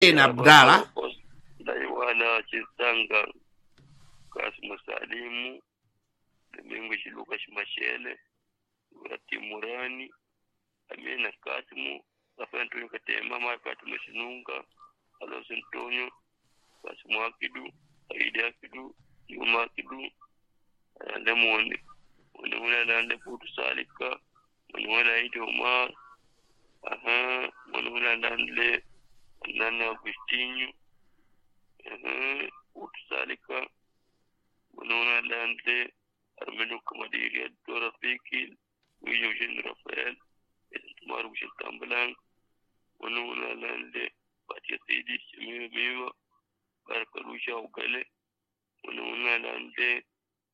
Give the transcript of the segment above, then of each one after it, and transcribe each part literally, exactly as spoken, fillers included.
ena Abdala ndaiwala Chisanga Kasimu Salimu Domingo Chiluka Shimashele Timurani Amina Kasimu Kafantu Katema Makatu Shinunga Alos Antonio Kasimu Akidu Aida Akidu Yuma Akidu Lemoni Mwana Lande Putu Salika Mwana Ida Umar aha Mwana Lande Nana Agustinho aha Putu Salika Mwana Lande Armeno Kamadiria Dora Fiki Eugene Rafael Tumaru Tambalang Mwana Lande Patia Sidi Shimiwa Miwa Barakarusha Ugale Mwana Lande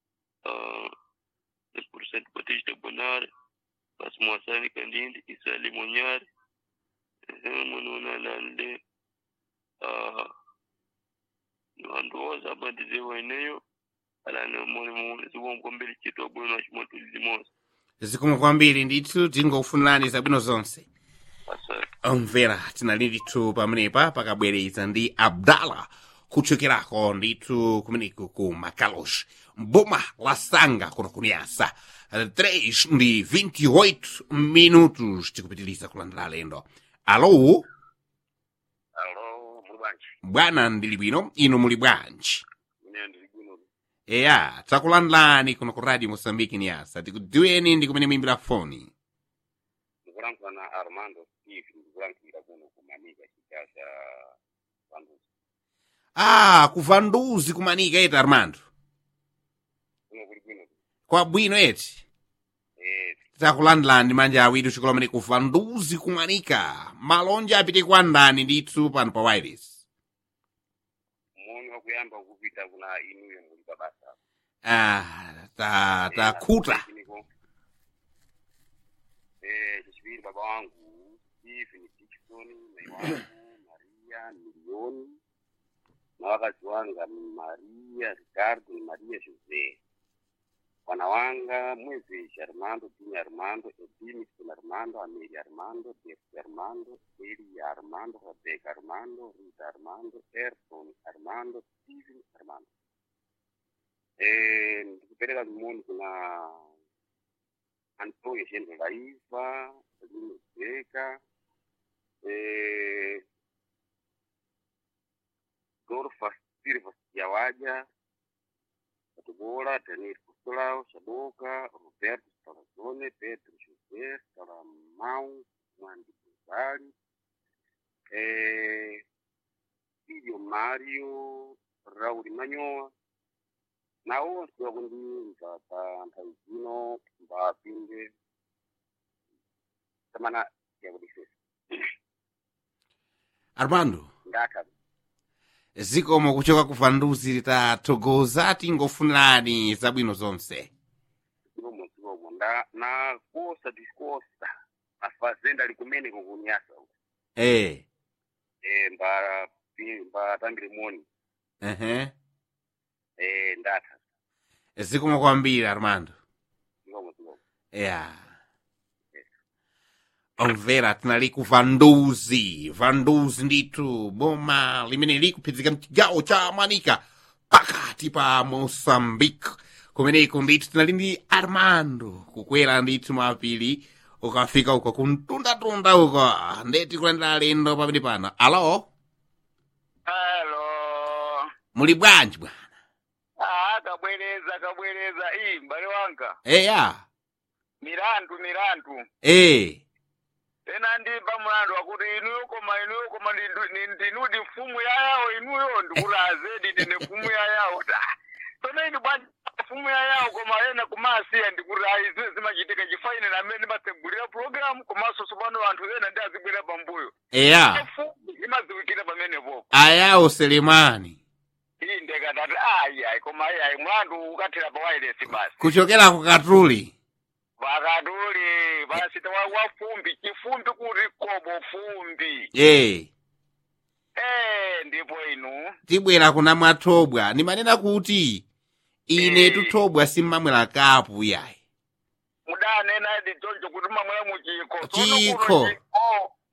the percent Batista Bonar, Pasmuasani Kandindi, Isali Monyar, Monuna Lande, Nuandoza, Bandizewa Eneo, Alana Monimu, Zuwam Kombili Chito Bono Shimotu Limos. zikomo kwambiri ndithu tingofunirani zabwino zonse. Omvera tinali ndithu pamenepa pakabwereza ndi Abdala kuchokerako ndithu kumeneko ku Macalós mboma la Sanga kuno kuniasa três ndi vinte e oito minutos tikupitiliza kulandira lendo. Alô? Alô, muli bwanji? Bwana ndili bwino, inu muli bwanji? Ine ndili bwino. Eya, takulandilani kuno ku Radio Moçambique niasa tikudziweni ndi kumene muimbira foni. Ndikulankhula na Armando Steve, ndikulankhula kuno kumanika chigawo Vanduzi. Ah, ku Vanduzi kumanika eti Armando. Kuno kuli bwino. Kwa bwino eti. Eh, takulandilani manja awiri chikola mene ku Vanduzi kumanika malonje apite kwa ndani ndithu pano pa wireless. moni wakuyamba kupita kuna inuyo muli babasa. Ah, ta ta kuta. Eh, chibiri baba wangu Steve Tichoni, mai wangu Maria Milioni, na wakazi wanga Maria Ricardo na Maria Jose. Wanawanga Mwezi Armando, Pini Armando, Edini Armando, Amelia Armando, Desi Armando, Eli Armando, Rebecca Armando, Rita Armando, Ayrton Armando, Steven Armando. Eh, nikipeleka limoni kuna Antonio Shendo Laiva, Edini Beka, eh, Dorfa Silva Yawaja, Tugora, Daniel Costelao, Shaboka, Roberto Salazone, Pedro José, Salamão, Mandi Buzari, eh, Filho Mário, Raul Manhoa, na onse wakundi mpaka mpaizino, mbapinde, samana ya kudifesa. Armando. Ndaka. Zikomo kuchoka ku Vanduzi tathokoza tingofunirani zabwino zonse. Zikomo zikomo nda na kosa diskosa na fazenda likumene kukunyasa. Eh. Eh mba mba tambire moni. Ehe. Eh ndata. Zikomo kwambiri Armando. Zikomo zikomo. Yeah. Omvera tinali ku Vanduzi, Vanduzi ndithu boma limene likuphedzeka mchigawo cha Manika pakati pa Moçambique kumeneko ndithu tinali ndi Armando kukwera ndithu mapiri ukafika uko kuntunda-tunda uko ndeti kulandira lendo pamene pano. Alo? Hello. Muli bwanji bwana? Ah, kabwereza kabwereza ii mbale wanga. Eya. Mirandu mirandu. Eh. Ena ndimba mlandu wakuti inuyo koma inuyo koma ndinudi mfumu yayawo inuyo ndikuraze ndine mfumu yayawo. Tona ini bwanji mfumu yayawo koma ena kumasiya ndikurayi zimachitika chifaine na mene ndimatsegulira program komanso tsopano anthu ena ndi azibwera pambuyo. Eya. Imaziwikira pamene popo. Ayawo Selemani. Iyi ndekatati ayi ayi koma ayi ayi mlandu ukathera pa wireless basi. Kuchokera ku Katuli. Vakaduli vasita wafumbi chifumbi kuri kobo fumbi. Eh. Eh ndipo inu. Tibwera kuna Mwathobwa nimanena kuti ine Eh. tuthobwa simmamwera kapu yayi. Mudane na ndi tonjo kuti mamwe muchiko. Chikho.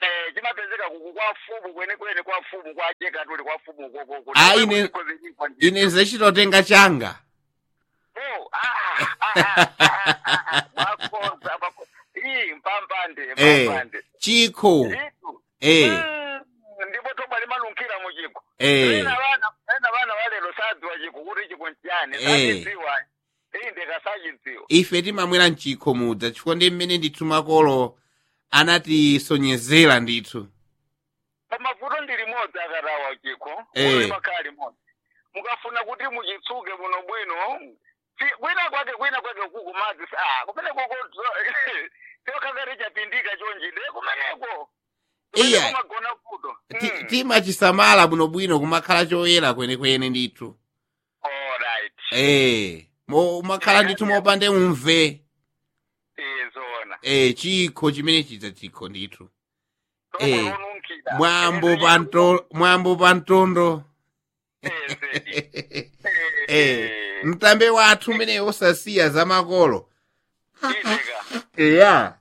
eh chimapezeka kwa fumu kwene kwene kwa fumu kwa cheka tuli kwa fumu koko Ah, ine ine zechitotenga changa. Oh, ah ah ah makosa makosa ii mpampande mpampande chiko eh ndipo tobali malunkira mu chiko eh ina bana ina bana wale lo sadwa chiko kuti chiko nchane sachidziwa inde kasachidziwa ife timamwera mchiko mudza chifukwa ndi mmene ndithu makolo anatisonyezera ndithu pamavuto ndili modzi akatawa chiko eh makali modzi mukafuna kuti muchitsuke muno bwino kwina kwake kwina kwake kuku madzi ah kumene koko tio kakari chapindika chonjide kumeneko iya magona kudo tima chisamala buno bwino kumakhala choyera kwene kwene ndithu all right eh mo makhala ndithu mopande umve eh zona eh chikho chimene chidza chikho ndithu eh mwambo panto mwambo pantondo eh eh mtambe wathu mene osasiya za makolo yeah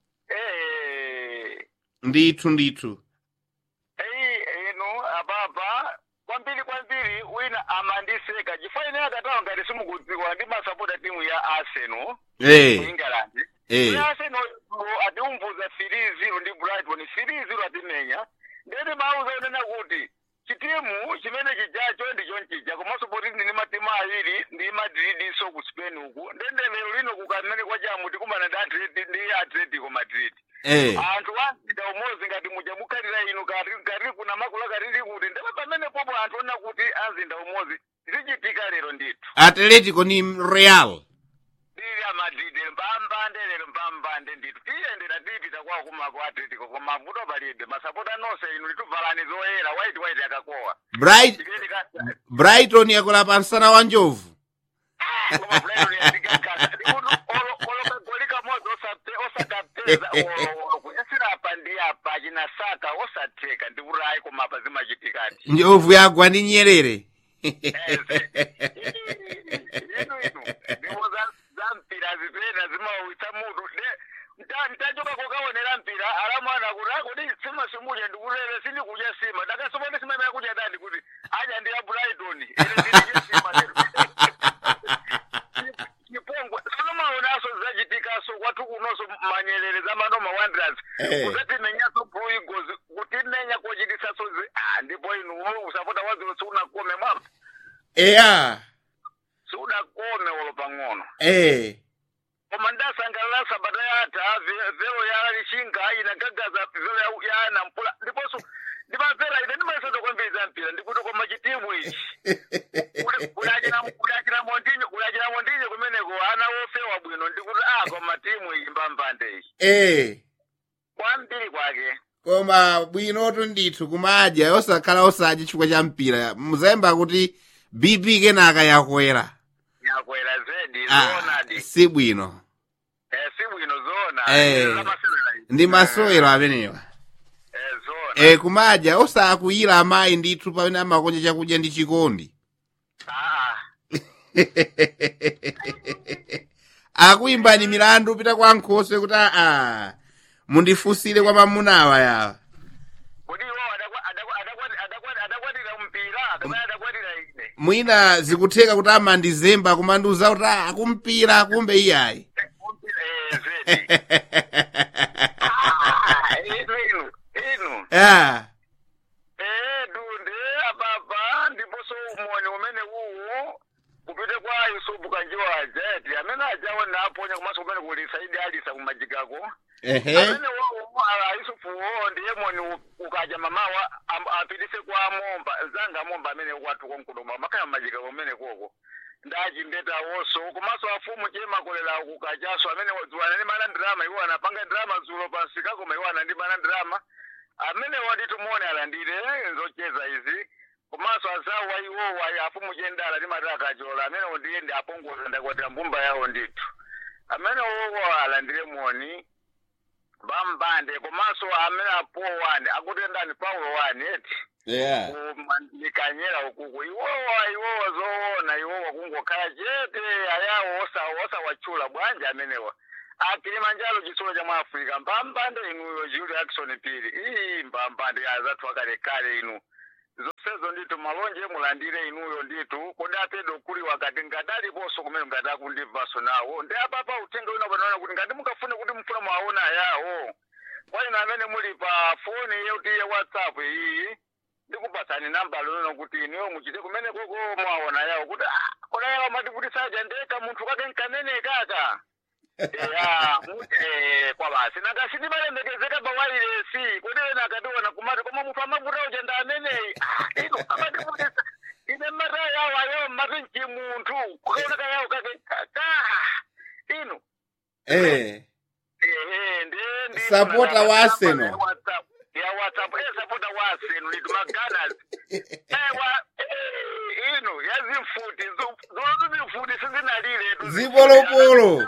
eh ndithu ndithu eh eno ababa kwambiri kwambiri wina amandiseka chifaine akatawa ngati simukudziwa ndi masapota timu ya Arsenal eh England eh Arsenal atiumvuza three zero ndi Brighton three zero atimenya ndene mauza unena kuti chitimu chimene chijacho ndi chonchija komanso poti ndi matimu awiri ndi Madrid so ku Spain uku ndende lero lino kukamene kwa jamu tikumana ndi Atletico ndi Atletico Madrid eh anthu wazida umozi ngati muja mukhalira inu kati kati kuna makula kati kuti ndipo pamene popo anthu ona kuti azinda umozi zichitika lero ndithu Atletico ni Real Real Madrid mbambande lero mbambande ndithu tiyendera tipita kwa kumako Atletico koma vuto palibe masapota nonse inu lituvalani zoyera white white akakowa Bright Brighton yakola pansana wa njovu koma Brighton yatikakaka ndikuti olo olo kagolika mozo osate osakapeza olo esira apa ndi apa china saka osatheka ndikurai koma apa zimachitikati njovu yagwa ndi Nyerere inu inu ndipo zampira zipena zimawitsa mutu ntachoka kokaonera mpira alamwana kuti akuti sima simuja ndikulere sindikuja sima dakasopone sima imene kuja tandi kuti aja ndi ya Brighton ine ndilije sima lero chipongwe sanomaonaso zachitikaso kwathu kunoso manyerere za manoma Wanderers kuti menyaso Blue Eagles kuti menya kochitisaso ah ndipo inu usapota wazo sunakome mama eya sunakome olo pang'ono eh koma ndasangalala sabata yatha vero ya lishinga inagagaza vero ya ana mpula ndiponso ndimapera ine ndimayesetsa kwambiriza mpira ndikuti koma chitimu ichi kulachina kulachina mondinyo kulachina mondinyo kumeneko ana ofewa bwino ndikuti ah koma timu iyi mbambande ichi eh kwambiri kwake koma bwinotu ndithu kumadya osakhala osadya chifukwa cha mpira muzemba kuti B P kenaka yakwera yakwera zedi zona di si bwino eh si bwino zona eh ndi masowero amenewa eh zona eh kumadya osakuyira amayi ndithu pamene amakonja chakudya ndi chikondi ah akuimbani milandu pita kwa Nkhoswe kuti ah mundifusire kwa mamunawa yawa kodi wo adakwatira adakwatira adakwatira mpira kapena adakwatira ine mwina zikutheka kuti amandizemba kumandiuza kuti akumpira kumbe iyayi eh zedi ah inu inu ah eh dunde ababa ndiponso umoni umene uwu kupite kwa Yusufu Kanjiwa Jeti amene ajaona aponya komanso kumene kuli Saidi Alisa kumajikako ehe amene wo ala Yusufu wo ndiye moni ukaja mamawa apitise kwa momba zanga momba amene kwatu konkudoma makaya majika kumene koko ndaji ndeta woso komanso afumu chema kolela kukajaso amene wadziwana ndi mana drama iwo anapanga drama zulo pansika koma iwo anandi mana drama amene wanditu muone alandire nzocheza izi komanso azawa iwo wa afumu jendala ndi mataka chola amene ndiye ndi apongoza ndakwatira mbumba yawo ndithu amene wo alandire muoni bambande komanso amene apo wani akutendani Paulo wani eti yeah kumandikanyera ukuku iwowa iwowa zoona iwowa kungokhala chete ayawo osa osa wachula bwanja amenewa Kilimanjaro chisolo cha Afrika mbambande inu Julie Jackson pili ii mbambande azatu wakale kale inu zosezo nditu malonje mulandire inuyo nditu kodapedo kuli wakati ngadali boso kumene ngada kundivaso nawo ndi apapa utenga wina banaona kuti ngati mukafune kuti mfuna mwaona yawo kwa ina amene muli pa phone yeuti ya WhatsApp iyi ndikupasani namba lono kuti niyo muchite kumene koko mwaona yawo kuti ah kona yawo mati kuti saja ndeka munthu kake nkanene kaka ya eh kwa basi nakasidi bale mbekezeka bawaile si kodi wena akationa kumati koma munthu amavuta ujenda amene ino amati kuti ine mara yawo ayo mati munthu kukaoneka yawo kake ka ino eh eh ndi ndi supporter wa Arsenal ya WhatsApp eh supporter wa Arsenal ndi maganas eh wa ino yazimfuti zozo zimfuti sizinalile zipolopolo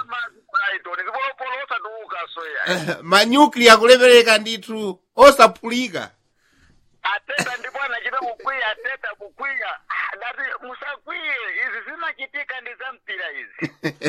manyuklia kulepereka ndithu osaphulika ateta ndipo anachita kukwiya ateta kukwiya ngati musakwiye izi zimachitika ndi za mpira izi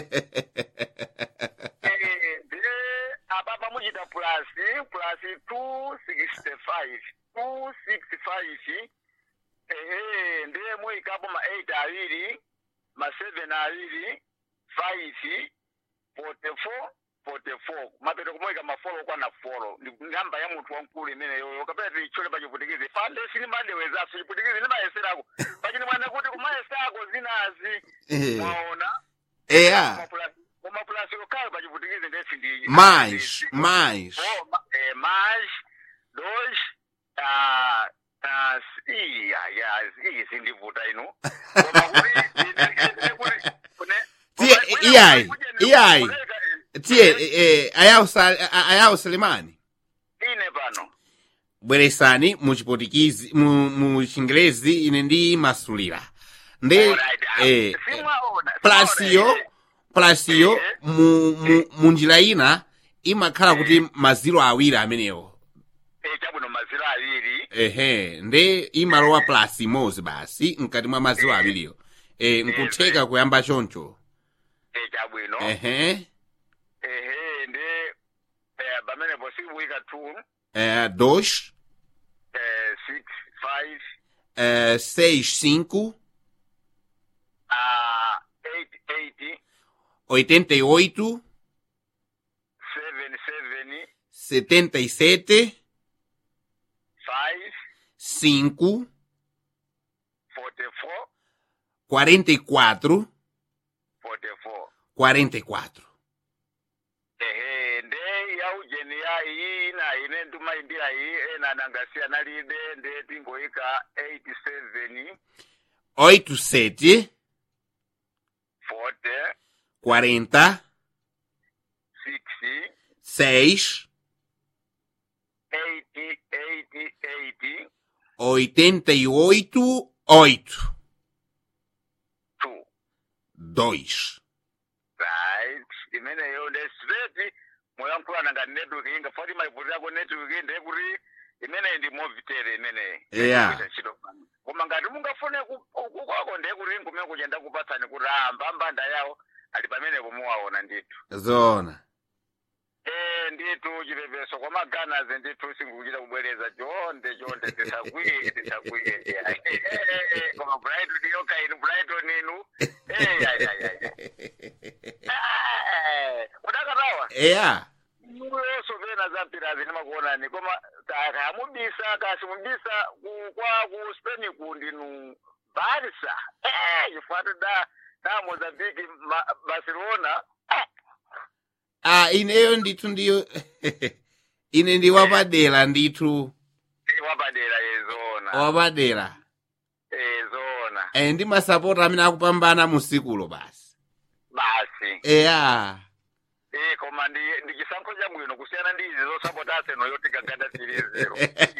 ndiye apapa muchita plus plus two sixty five two sixty five ehe ndiye muikapo ma eight awiri ma seven awiri five forty-four forty-four mapeto kumweka mafolo kwa na folo ngamba ya munthu wankulu imene yoyo kapena tichole pachiputikizi pande sili mbande wezaso chiputikizi lima yeserako pachini mwana kuti kumayesako zinazi mwaona eya koma plus lokale pachiputikizi ndesi ndi mais mais oh eh mais dois ah ah iya ya izi ndivuta ino koma kuti tie iyai iyai tie eh ayawo ayawo Selemani ine pano bweresani mu chipotikizi mu mu chingerezi ine ndi masulira ndi eh plasio plasio mu mu njira ina imakhala kuti maziro awiri amenewo eh chabuno maziro awiri ehe ndi imalowa plus mozi basi nkati mwa maziro awiriyo eh nkutheka kuyamba choncho eh chabwino ehe ehe ndi eh bamene bosi wika two eh dois eh six five eh seis cinco ah eight eight oitenta e oito seven seven setenta e sete five cinco forty-four quarenta e quatro forty-four quarenta e quatro ehe nde ya ujeni ya iyi na ine nduma indira iyi ena nangasiya nalide nde tingoika eight seven oito sete forty quarenta six seis eight eight eight oitenta e oito oito two dois right imene yo nde straight moyankula nanga network inga fati maivuta ko network nde kuti imene ndi movitere imene yeah koma ngati mungafune kukwako nde kuti ngumene kuchenda kupatsani kuti amba mbanda yawo ali pamene pomuwaona ndithu zona eh ndithu chipepeso kwa maganas ndithu singukuchita kubwereza chonde chonde tisakwiye tisakwiye koma Brighton ndiyo kaini Brighton inu eh ay ay ay eh udakatawa yeah muyoso vena zampirazi nimakuonani koma takamubisa kasimubisa kwa ku Spain kundinu Barca eh ifuata da na Mozambique Barcelona ah ineyo ndithu ndiyo ine ndi wapadera ndithu wapadera yezona wapadera ezona eh ndi masapota amene akupambana musikulo basi basi eya eh koma ndi ndichisankho cha bwino kusiyana ndi izi zosapota Arsenal yoti gagada three zero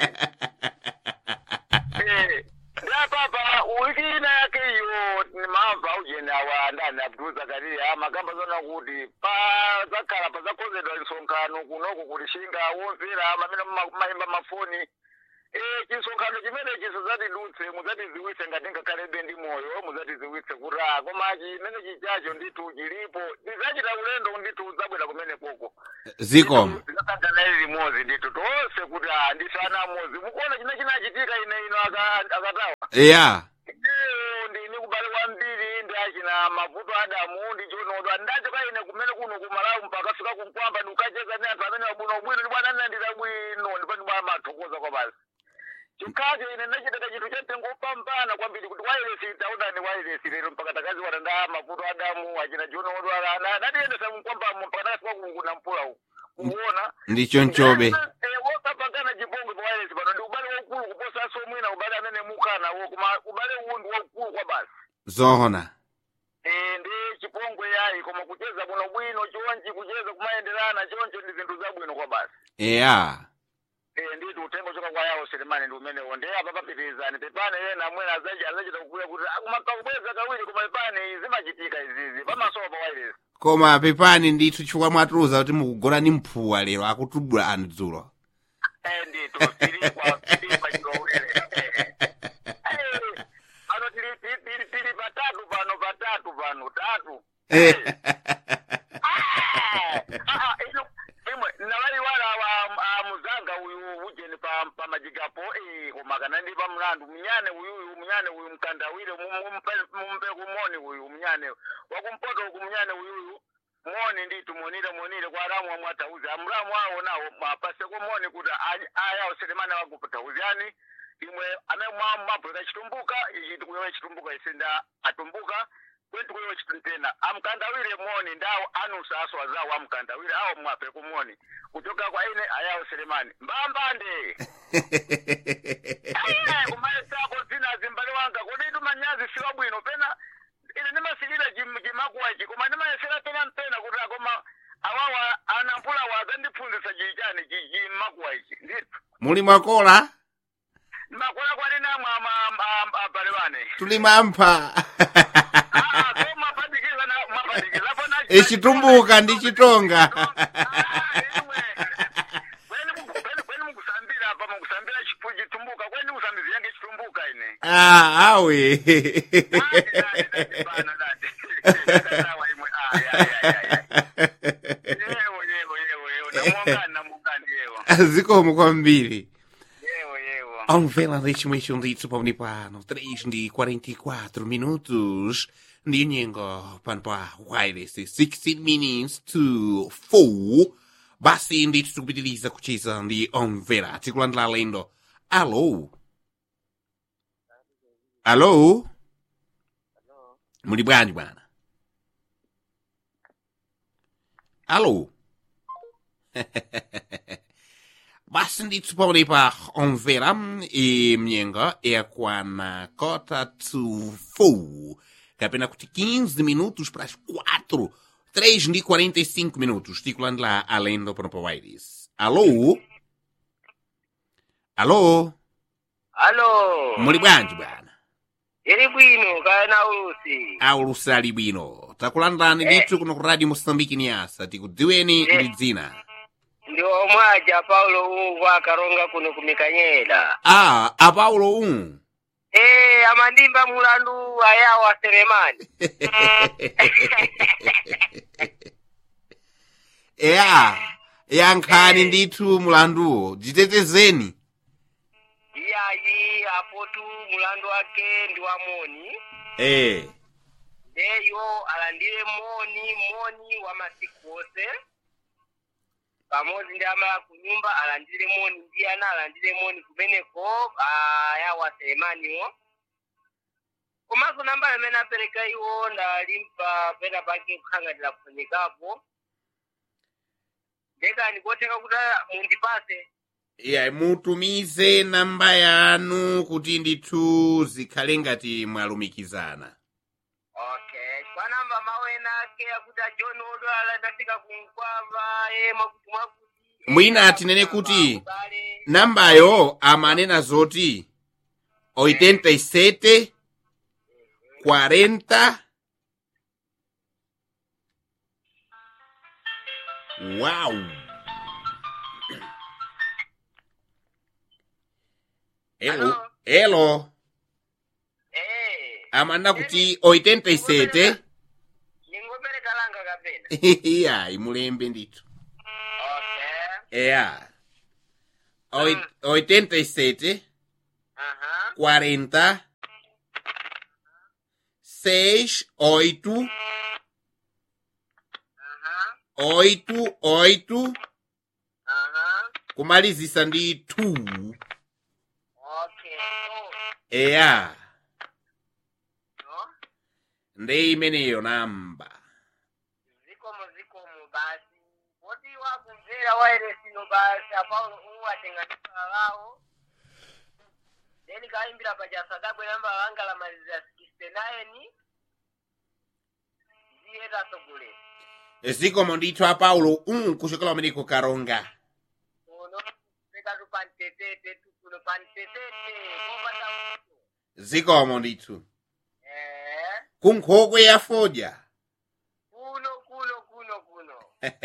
eh ndapapa wikina yake iyo ni mamva ujena wa ndani Abdul Zakaria magamba zona kuti pa zakhala pa zakozedwa lisonkano kunoko kulishinga womvera amene maimba mafoni Eh, chisonkhano chimene chisozati dutse muzati ziwitse ngati ngakhale ndi moyo muzati ziwitse kura koma chimene chichacho ndithu chilipo tizachita ulendo ndithu zabwera kumene koko zikomo zikakangana limodzi ndithu tonse kuti ah ndithu ana amodzi mukuona chimene chinachitika ine ino akatawa yeah ndini kubale kwambiri ndi achina mavuto adamu ndi chonodwa ndachoka ine kumene kuno kumalawi mpaka fika kumkwamba ndikacheza ndi anthu amene wabwino bwino ndi bwana nandira bwino ndipo ndi bwana mathokoza kwa basi chikacho ine ndachitaka chinthu chatengo upambana kwambiri kuti wailesi taonani wailesi lero mpaka takazi watanda mavuto adamu achina chonodwa natiyendesa kumkwamba mpaka takafika kuna mpula uku kuona ndicho nchobe wosapangana chipongwe pa wailesi pano ndi ubale waukulu kuposa somwina ubale amene mukana wo koma ubale uwu waukulu kwa basi zoona eh ndi chipongwe yayi koma kucheza kuno bwino chonchi kucheza kumayenderana choncho ndi zinthu zabwino kwa basi yeah eh ndi utengo choka kwa yawo Selemani ndi umene wonde apa papitizani pepane yena amwena azaji azachita kukuya kuti akumapa kubweza kawiri koma pepane zimachitika izizi pamasowa pa wireless koma pepani ndithu chifukwa mwatuluza kuti mukugona ni mphuwa lero akutubula anthu dzulo eh ndithu tili kwa tili pa chilowere ano tili tili tili patatu pano patatu pano tatu eh ah ino imwe nalali wala wa muzanga uyu ujeni pa pa majigapo eh koma kana ndi pa mlandu mnyane uyu mnyane uyu mkandawire mumpe kumoni uyu mnyane wakumpoto kumnyane uyu moni ndi tumonire monire kwa ramu wa mwatauzi amramu wao nawo mapase kumoni kuti aya Selemani wakuputa uzani imwe ame mambo kachitumbuka ichi kuyewe chitumbuka isinda atumbuka kwetu kuyewe chituntena amkandawire moni ndawo anusa aso azawo amkandawire awo mwape kumoni kutoka kwa ine aya Selemani mbambande eh kumaye sako zina zimbali wanga kodi manyazi siwa bwino pena ine nimasilira jimakuwa ichi koma nimayesera pena mpena kuti akoma awawa anampula wazandiphunzitsa chichani jimakuwa ichi ndithu muli makola makola kwani namwe abale bane tuli mampha ah koma padikiza na mapadikiza pona echitumbuka ndi chitonga chitumbuka kweni usambizi yange chitumbuka ine ah awe zikomo kwambiri amvela neste ndithu pamene pano três de quarenta e quatro minutos ndi nyengo pano pa wireless sixteen minutes to four basi ndithu tikupitiriza kucheza ndi omvera tikulandira lendo alo alo muli bwanji bwana alo basi ndithu pamene pa omvera imnyengo yakwana kota to four kapena kuti quinze minutos para as quatro três de quarenta e cinco minutos tikulandira alendo pano pa wireless alo alo alo muli bwanji bwana ili bwino kana ulusi aulusi ali bwino takulandirani ndithu kuno ku radio Moçambique Niasa tikudziweni ndi dzina ndi omwaja Paulo uvu akaronga kuno kumikanyela ah a Paulo um eh amandimba mulandu ayawa Selemani ea yankhani ndithu mulanduwo jitetezeni iyayi apotu mulandu wake ndi wa moni eh eyo alandire moni moni wa masiku ose pamozi ndi amala kunyumba alandire moni ndi ana alandire moni kumeneko ayawa Selemaniwo komanso namba imene apereka iwo ndalimpa pena pake kukhangatira kuphonyekapo ndekani koteka kuti mundipase iya mutumize namba yanu kuti ndithu zikhale ngati mwalumikizana okay kwa namba mawena ake akuti John odwala ndafika kumkwava e makuti makuti mwina atinene kuti nambayo amanena zoti oitenta e sete quarenta wow Elo. Alo? Elo. Eh. Amanda kuti oitenta e sete. Ningopereka langa kapena. Iya, imulembe ndithu. Okay. Yeah. Oit, oitenta e sete. Aham. quarenta. seis, oito. Aham. Oito, oito. Aham. Kumalizisa ndi two. Okay. So, Yeah. no? Ndi imeneyo namba. Zikomo zikomo basi. Woti wakumvera wayeresino basi apaulo uwatenganisa lawo. Then kaimbira paja sadabwe namba wanga la malizia sixty-nine. Zieta sogole. Zikomo ndithu a Paulo um kuchokera umeneko Karonga. Uno peka tu pantetete tu kuno pantetete. Kopata uno. Zikomo ndithu. Eh. Kunkhokwe ya foja. Kuno kuno kuno kuno.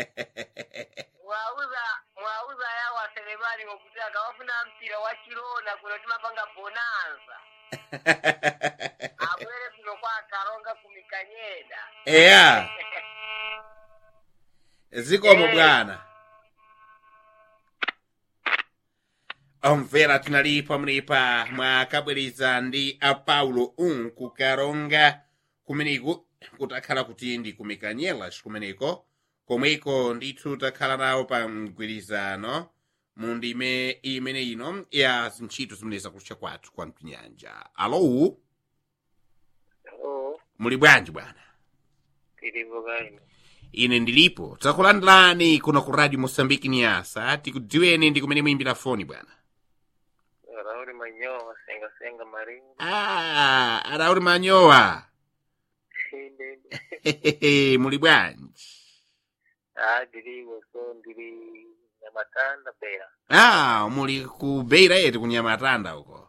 Mwauza mwauza yawa Selemani ngokutaka wafuna mpira wa Chirona kuno timapanga bonanza. Abwere kuno kwa Karonga kumikanyeda. Yeah. Zikomo bwana. Omvera tinali pamwepa mwakabweriza ndi a Paulo um ku Karonga kumeneko kutakhala kuti ndi kumikanyela kumeneko komweko ndithu takhala nawo pa mgwirizano mu ndime imene ino ya zintchito zimene zakutcha kwathu kwa mpinyanja. Alo, Oh, muli bwanji bwana? tilipo kaino. Ine ndilipo takulandilani kuno ku Radio Mosambiki Niasa tikudziweni ndi kumene muimbira foni bwana. Rauli manyowa senga senga maringo. Ah, arauli manyowa. Shinde. Muli bwanji? Ah, dilipo so ndili nyamatanda bera. Ah, muli ku Beira yetu kunyamatanda uko.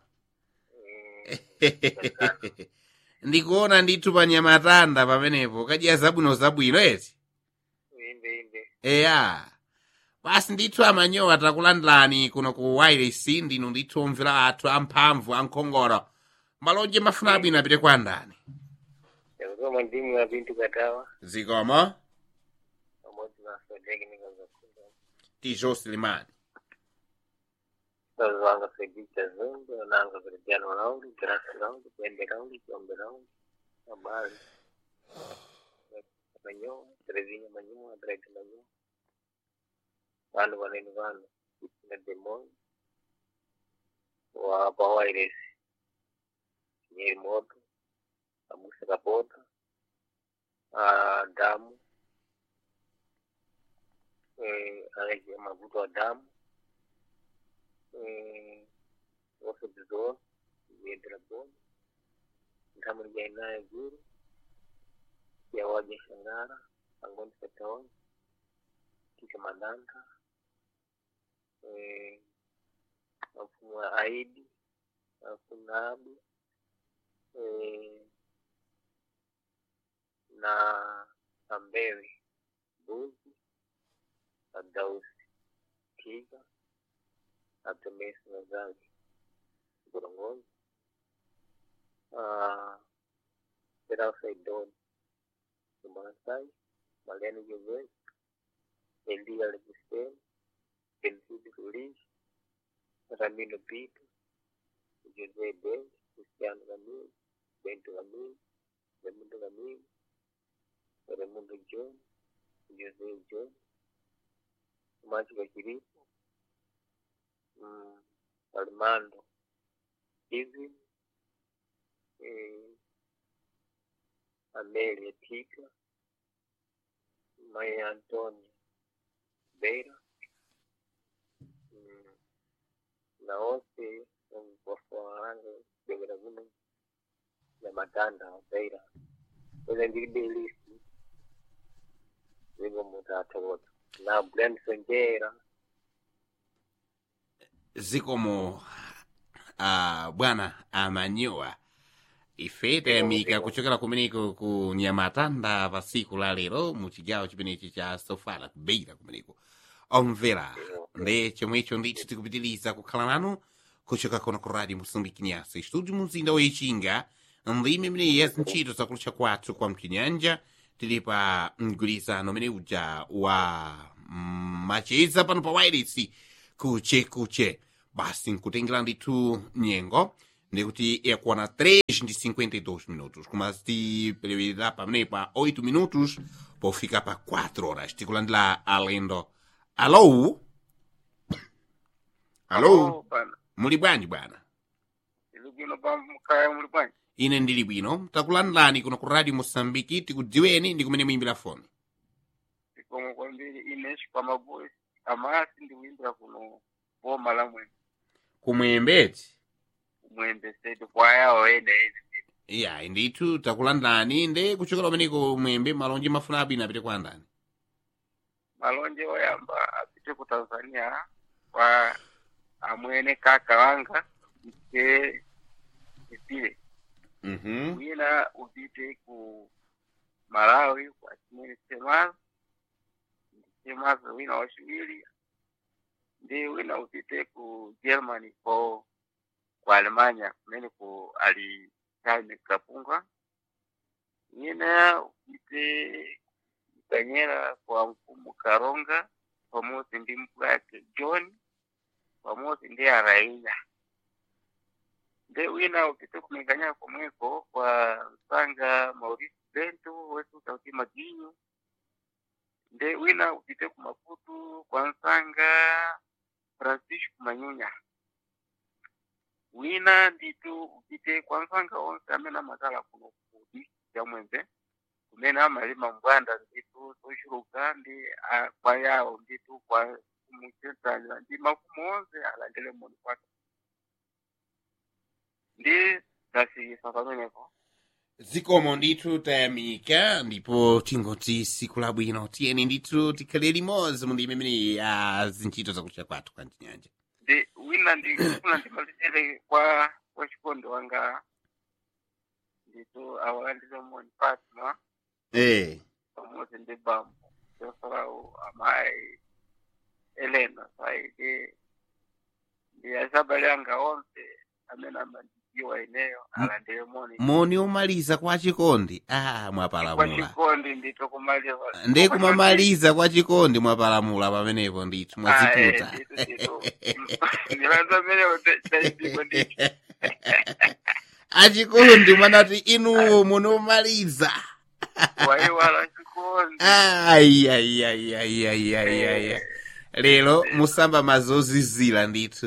Ndikuona ndithu pa nyamatanda pamenepo kadya zabwino zabwino eti. Inde inde. Eya. Basi ndithu amanyowa takulandilani kuno ku wireless ndinu ndithu omvera athu amphamvu ankhongoro. Malonje mafuna abwino apite kwa ndani. Yakuzoma ndimu ya bintu katawa. Zikomo Pamoja na sodeki nikazakunda. Tijo Silimani. Tazwanga sebicha zungu nanga vijana rauli, grasi rauli, pembe rauli, pombe rauli. Habari. Manyowa, Terezinha manyowa, Drake manyowa. Vanu vaneni vanu na demoni wa pawaires nyeri moto abusa kapota a damu eh aleje mavuto wa damu eh wote dizo yendra bon damu jaina ya guru ya waje shangara angoni satawani kisha madanta eh mfumo wa aidi afunabu eh na ambewi buzi adausi kiga atemesi na zangi gorongozi ah serasa idoni kumanasai maleni jove elia legistel Benfica Feliz, Ramiro Pito, José Ben, Cristiano Ramiro, Bento Ramiro, Raimundo Ramiro, Raimundo John, José John, Márcio Bakiripo, um, Armando Izzy, eh, Amélia Tica, Maria Antônia Beira, na wote wafuango bengera guno ya matanda Beira ile ndidi list wego mutata wote na blend senjera Zikomo ah bwana amanyowa ifete mika kuchokera kumeneko ku nyamatanda pa siku la lero mu chigawo chimenechi cha Sofala Beira kumeneko omvera ndi chomwecho ndithu tikupitiliza kukhala nanu kuchoka kono ku radio Moçambique Nyasa estúdio muzinda wechinga ndime mene yazinchito zakulucha kwathu kwa mchinyanja tili pa mgulizano mene uja wa mm, macheza pano pa wireless kuche kuche basi nkutengera ndithu nyengo ndikuti yakuwana três ndi cinquenta e dois minutos kumazi tipelewerera pamene pa oito minutos pofika pa quatro horas tikulandira alendo. Alô? Alô? Muli bwanji bwana? Ine ndili bwino takulandilani kuno ku radio Moçambique tikudziweni ndi kumene muyimbira foni. Tikomo kwambiri ine Chikwama Boys amasi ndi kuyimbira kuno boma la Mwembe. Kumwembeti? Mwembe state kwaya oeda ene. Iya ndithu takulandilani nde kuchokera kumeneko Mwembe malonje mafuna abwino apite kwa ndani. Malonje oyamba apite ku Tanzania kwa amwene kaka wanga nke ipile. Mhm. Wina upite ku Malawi kwa chimene Semazo. Semazo wina washibili. Ndi wina upite ku Germany kwa kwa Alemanya kumene ku ali Jaime Kapunga. Wina upite Kanyera kwa Mfumu Karonga pamoja ndi mkwake John pamoja ndi Araina. Nde wina upite kumenganya komweko kwa Sanga Maurice Bento wetu sauti Maginyo. Nde wina upite kumaputu kwa Sanga Francisco Manyunya. Wina nditu upite kwa Sanga onse amena mazala kuno kudi ya Mwembe. Kumena malima mbwanda nditu toshuruka ndi kwa yao nditu kwa kumutenzanya ndi mafumu onze alandele mwoni kwake. Ndi nasi sapameneko. Zikomo ndithu tayamika ndipo tingoti siku labwino tiyeni ndithu tikhale limodzi mu ndime imene ya zintchito zakucha kwathu kwa mchinyanja. Ndi wina ndi kufuna ndimalizire kwa kwa chikondi wanga nditu awalandile mwoni Fatima. Eh. Pamoja ndi bambo yosorau amai Elena saidi ndi asabali anga onse amena mandikiwa ineyo alandile moni. Moni umaliza kwa chikondi ah mwapalamula. Kwa chikondi ndito kumaliza. Ndi kumamaliza kwa chikondi mwapalamula pamenepo ndithu mwaziputa. Nilanza mene utaipiko ndito. Achikondi manati inu munomaliza. Waiwala chikondi. Ai ai ai ai ai ai ai. Lero musamba mazozizira ndithu.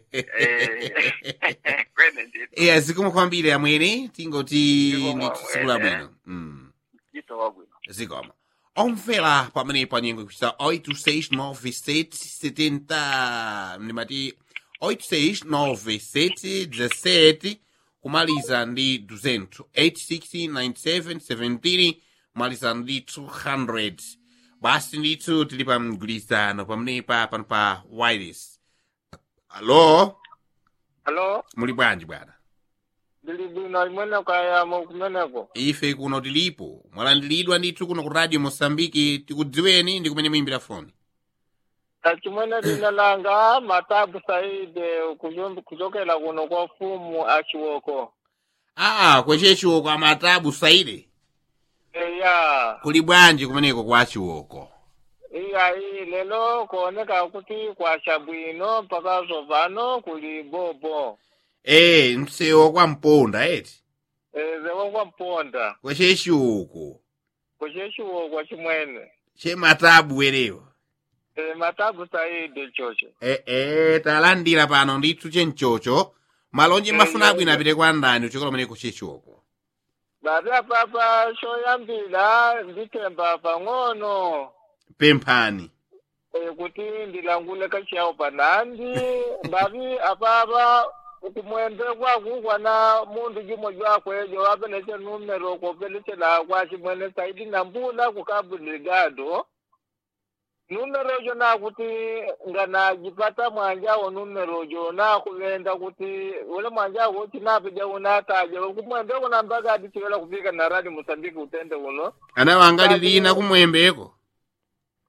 Eh. Kwene ndito. Eh zikomo kwambiri amwene tingoti ndithu siku labwino. Mm. Ndito wabwino. Zikomo. Omvera pamene panyengo kuchita oito seis nove sete setenta ndimati oito seis nove sete dezessete kumaliza ndi duzentos oito seis nove sete sete kumaliza ndi duzentos. Basi ndithu tili pa mgulizano pamenepa pano pa wireless. Alo? Alo? Muli bwanji bwana? Ndili bwino imene kaya mukumeneko. Ife kuno tilipo mwalandiridwa ndithu kuno ku radio Moçambique tikudziweni ndi kumene muyimbira foni. Chimene lina langa Matabu Saide kuchokera kuno kwa mfumu achiwoko. Ah, kwechechiwo kwa Matabu Saide. Eya. Kuli bwanji kumeneko kwa chiwoko. Iya iyi lelo kuoneka kuti kwa chabwino mpaka zovano kuli bobo. Eh, msewo kwa mponda eti. Eh, zewo kwa mponda. Kwechechiwo. Kwechechiwo kwa chimwene. Che Matabu werewo. Eh, Matabu Saide chocho. Eh eh talandira pano ndithu chenchocho malonje mafuna abwino apite kwa ndani uchokera kumeneko chechiwoko. Bada papa shoyambila nditemba pang'ono. Pemphani. E, kuti ndilangule kachiyawo panandi ndavi apapa kumwembe kwakukwa na mundu jimwe jwakwejo wapeleche numero kopeleche la kwa chimwene Saidi Nambula ku Cabo Delgado. Numero jo na kuti ngana jipata mwanjawo numero jo na kuvenda kuti ule mwanjawo tinapija unataje kumwembe kuna mpaka adichiwela kufika na radio Mozambique utende uno. Ana wangali lina kumwembeko.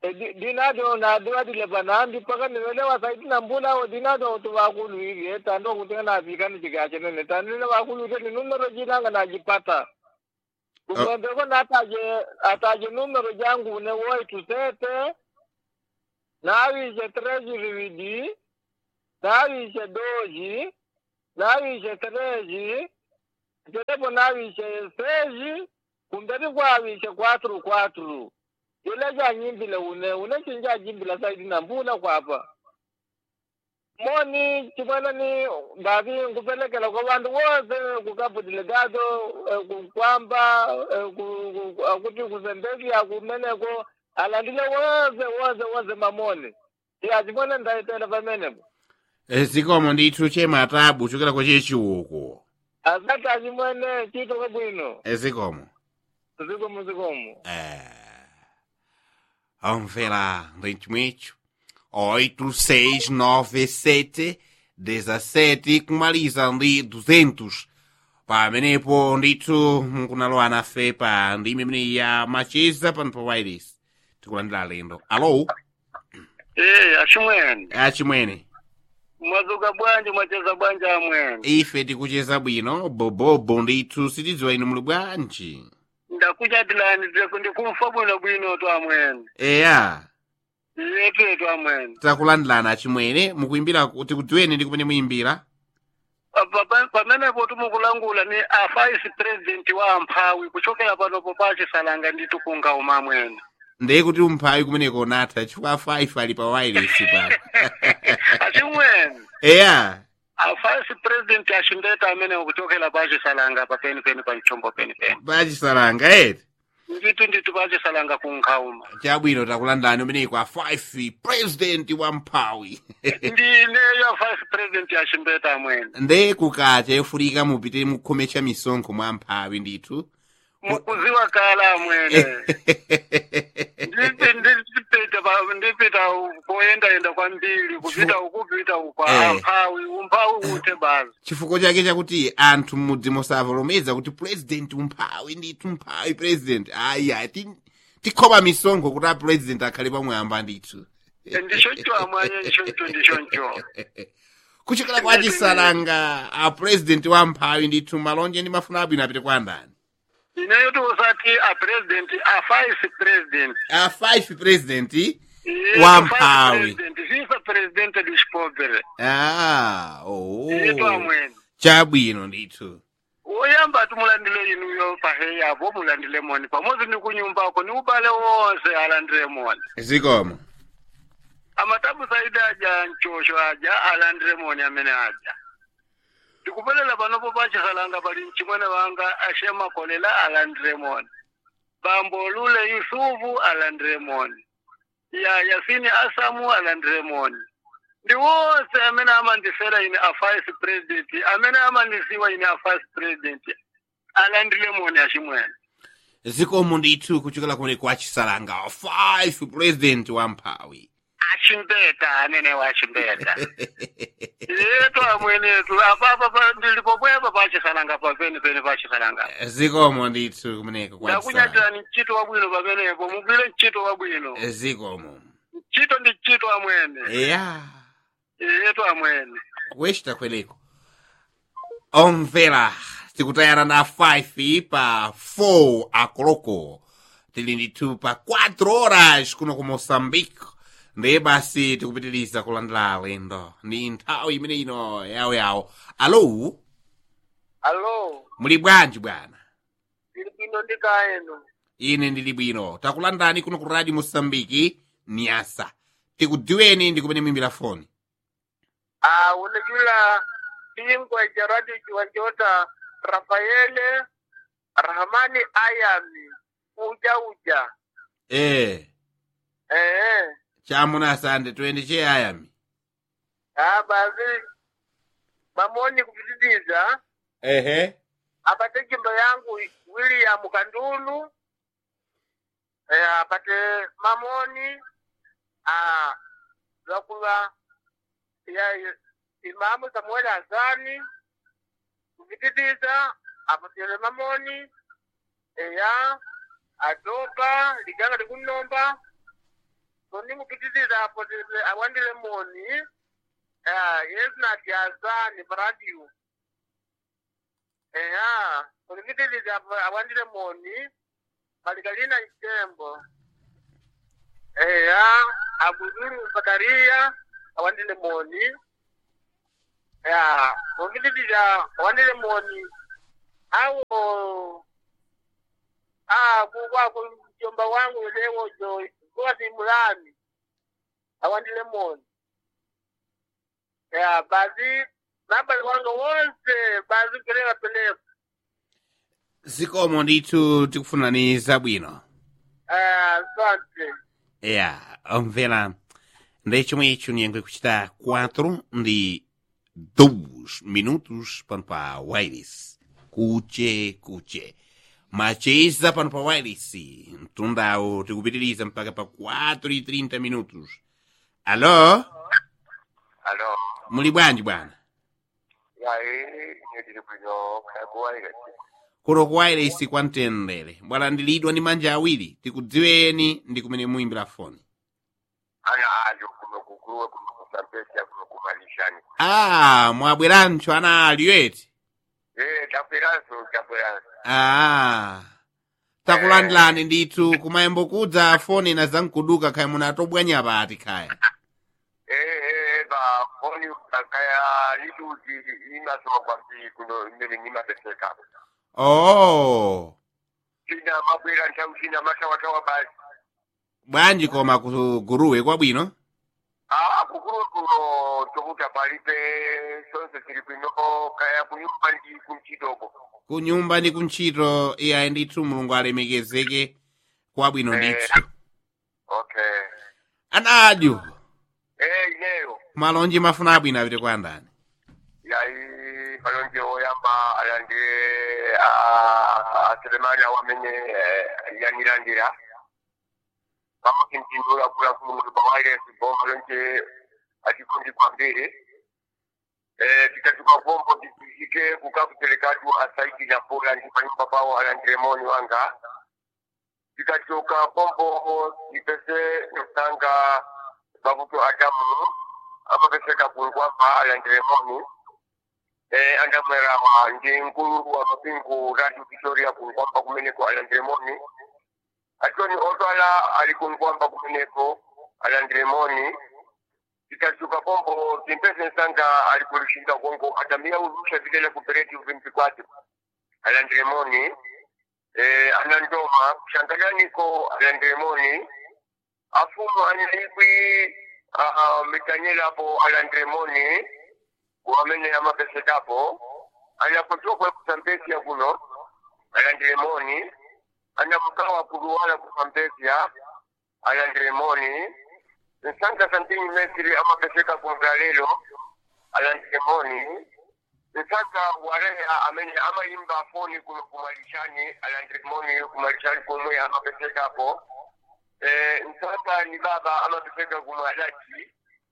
dinado na dwa dile banandi paka niwelewa saidi na mbula o dinado to wakulu hivi tando kutenga na vikani jigache nene tando wakulu teni numero jinanga na jipata kumwende ko nataje ataje numero jangu ne woi tusete nawishe treasury vidi nawishe doji nawishe treji telepo nawishe seji kumbeti kwawishe kwatru kwatru ile ja nyimbile une une chinja jimbila saidi na mbula kwapa moni chimwana ni ngavi ngupelekela kwa bantu wose kukapu delegado kwamba kuti kuzendeki akumeneko alandile wose wose wose mamoni ya chimwana ndaitenda pamenepo zikomo ndithu chematabu chokera kwa chechiuko asata chimwene chito kabwino zikomo zikomo zikomo eh Omvela, rentemente, oito seis nove sete dezessete kumaliza ndi duzentos pamenepo ndithu munkunalowa nafe pa ndime imene ya macheza pano pa wireless tikulandira lendo. Alo Eh, achimwene. achimwene Mwazuka bwanji mwacheza bwanji amwene. ife tikucheza bwino bobobo ndithu sitidziwa inu muli bwanji. Ndakuchatilani ndiko ndikumfa bwino bwino to amwene. eya Yetu to amwene. takulandilana achimwene mukuimbira kuti kutiweni ndi kumene muyimbira. Pamene poto mukulangula ni a vice president wa Amphawi kuchokera pano popachi salanga nditu kunga umamwene. ndiye kuti umphawi kumeneko natha chifukwa five ali pa wireless pano. Achimwene. eya A vice president ashimbeta amene kuchokera pachi salanga pa peni peni pa mchombo peni peni. pachisalanga eti Nditu nditu pachi salanga kunkauma. chabwino takulandani umeneko a five president wa mphawi. Ndine ya vice president ashimbeta amwene. nde kukacha yofunika mupite mukhomecha misonkho mwa mphawi ndithu. Mukuziwa kala amwene. Ndipe ndipita ba ndipita kuenda enda kwambiri kupita ukupita ukwa Eh. Amphawi umphawi ute bazi. chifukwa chake chakuti anthu mudzi mosavomereza kuti president umphawi ndithu mphawi president ayi ayi ti- tikhoma misonkho kuti a president akhale pamwamba ndithu. Ndicho cho amwanye ndicho cho ndicho cho. kuchokera kwa chisalanga a president wa mphawi ndithu malonje ndi mafuna abwino apite kwa ndani. Ineyo to usati a president a vice president. a five president Yes, wa vice mphawi. president, vice president dispobere. ah oh Yetu amwene. chabwino ndithu. Oyamba tumulandile inuyo paheya abo mulandile moni pamozi ni kunyumba ko ni ubale wonse alandire moni. zikomo Amatabu zaidi aja nchosho aja alandire moni amene aja. Ndikupelela panopo pachi salanga pali mchimwene wanga ashema kolela alandire moni. Bambo Lule Yusufu alandire moni. Ya Yasini Asamu alandire moni. Ndi wose amene amandisera ine a vice president, amene amandisiwa ine a vice president. Alandire moni achimwene. zikomo ndithu kuchokera kumene kwa chisalanga a five president wa mphawi. Achimbeta anene wachimbeta. Yetu amwenetu apapa pa ndilipobweba pachi salanga pa peni peni pachi salanga. zikomo ndithu kumeneko kwa chisalanga. Ndakunyatira ni chito wabwino pamenepo mugwire chito wabwino. zikomo Chito ndi chito amwene. eya Yetu amwene. kuwechita kweneko omvera tikutayana na five pa four akoloko tili ndithu pa quatro horas kuno ku Moçambique. ndiye basi tikupitiriza kulandira lendo ndi nthawi imene ino yawo yawo. alo Alo, muli bwanji bwana. ilipino ndikaeno. ine ndili bwino takulandani kuno ku radio Moçambique Niasa. tikudziweni ndi kumene muyimbira foni. Ah, unajula bingwa ya radio kiwanjota Rafaele Rahmani Ayami uja uja. eh Eh, chamuna asante twende che ayami. ah bazi mamoni kupitiliza ehe apate jimbo yangu William Kandulu. Eh, apate mamoni ah zakula ya Imamu Samuel Azani kupitiliza apate mamoni eya adopa liganga likunomba Toni mukitiriza poteze awandile moni. Eh, yes na tiasa ni radio. Eh, ah, toni mukitiriza awandile moni. Maligalina Itembo. Eh, ah, Abuduru Zakaria awandile moni. Eh, toni mukitiriza awandile moni. Awo ah kuwa kumjomba wangu leo jo kwa simulani awandile moni ya bazi naba wangu wonse bazi keleka peleka zikomo ndithu tikufuna zabwino. eh asante ya omvera ndi chomwe icho nyengo kuchita quatro ndi dois minutos pano pa wireless kuche kuche macheza pano pa wireless mtundawo tikupitiriza mpaka pa quatro e trinta minutos. Alô? Alô? Muli bwanji bwana? E aí, ndiri bwino kunakuwaika kuno ku wireless kwamtendere bwana ndilidwa ndi manja awiri tikudziweni ndi kumene muimbira foni. ana ajo kuno kukuwa kuno kusambesa kuno kumalishani. Ah, mwabwerancho ana ali eti? Eh, taperanso taperanso. Ah, takulandilani ndithu kumayembo kudza foni na zankuduka kaya munatobwanya pati kaya. Eh eh ba foni kaya liduzi imasoma kwambi kuno mbele nimapeseka. Oh. Sina mabwera nthawi sina matawatawa basi. Bwanji koma kuguruwe kwabwino? Ah, kukuwa kuno tokuta palipe sonse tili bwino kaya kunyumba ndi kumchitoko. Kunyumba ndi kuntchito iya ndithu mulungu alemekezeke kwabwino ndithu. Okay. Ana adyo. Eh, ineyo. Malonji mafuna abwino apite kwa ndani. Yai malonji oyamba alandi a Selemani awamenye yanilandira. Kama kintinula kula kulu bawaire sibo malonji atikundi kwa mbele. Eh, tikatuka bombo disike kukakutelekatu asaidi na pola ndipanyumba pao alandiremoni wanga. Tikatuka bombo dipese nusanga babuto Adamu ama peseka kuingwapa alandiremoni. Eh, andamera wa njinguru wa mapingu Radio Victoria kuingwapa kumeneko alandiremoni. Atoni otwala alikuingwapa kumeneko alandiremoni. Tikasuka bombo timpese nsanga alikulishinda kongo atamia urusha videle kupereti uvimpi kwati alandiremoni. Eh, anandoma shangalaniko alandiremoni. Afumu anilibwi uh, mitanyela po alandiremoni kuamene ya mapese kapo anapotoka kusambesi ya kuno alandiremoni anamukawa kuruwala kusambesi alandiremoni nsanga santini mesiri ama peseka kungalelo alandiremoni nsanga wareha amene ama imba foni kumalishani alandiremoni kumalishani kumwe ama peseka hapo. Eh, nsanga ni baba ama peseka kumalaki.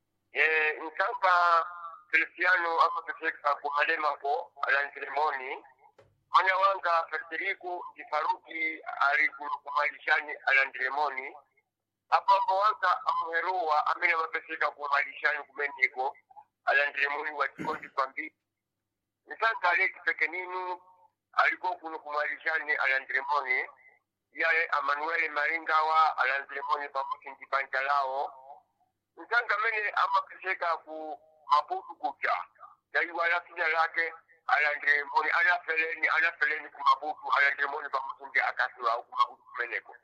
Eh, nsanga Cristiano ama peseka kumalema ko alandiremoni. Mwana wanga Federico di Faruki alikumalishani alandiremoni. Apa wanga amuheroa amene mapeseka kumalishani kumeniko alandiremoni watikondi pambi. Nsanga aleki pekeninu alikuwa kuno kumalishani alandiremoni. Yale Emmanuel Maringawa alandiremoni pamoja njipanja lao. Nsanga mene ama peseka ku mabutu kuja. Yali wala kina lake alandiremoni anafeleni anafeleni kumabutu alandiremoni pamoja nji akasiwa au kumabutu kumeneko.